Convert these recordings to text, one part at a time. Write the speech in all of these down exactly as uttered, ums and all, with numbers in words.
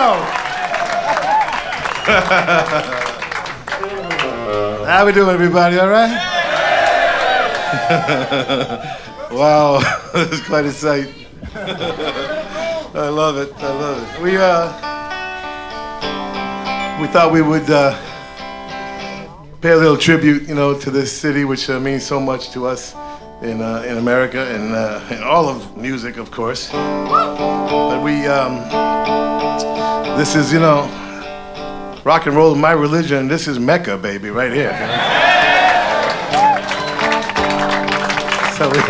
How we doing, everybody? All right? Wow, this is quite a sight. I love it. I love it. We uh, we thought we would uh, pay a little tribute, you know, to this city, which uh, means so much to us in uh, in America and uh, in all of music, of course. But we, um, this is, you know, rock and roll is my religion. This is Mecca, baby, right here. So, we,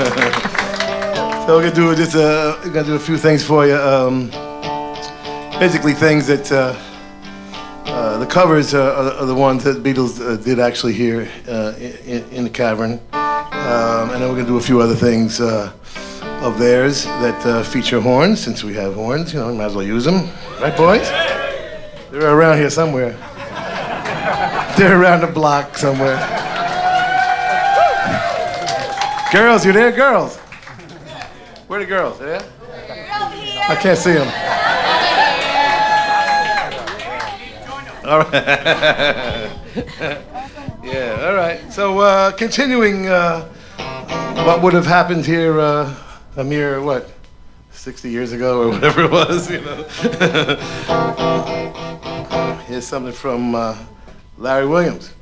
so we're gonna do just uh, we're gonna do a few things for you. Um, basically, things that uh, uh, the covers uh, are, are the ones that the Beatles uh, did actually here uh, in, in the cavern, um, and then we're gonna do a few other things uh, of theirs that uh, feature horns. Since we have horns, you know, we might as well use them, right, boys? They're around here somewhere. They're around the block somewhere. Girls, you there, girls? Where are the girls? There? I can't see them. All right. Yeah, all right. So, uh, continuing uh, what would have happened here uh, a mere, what, sixty years ago or whatever it was, you know. Here's something from uh, Larry Williams.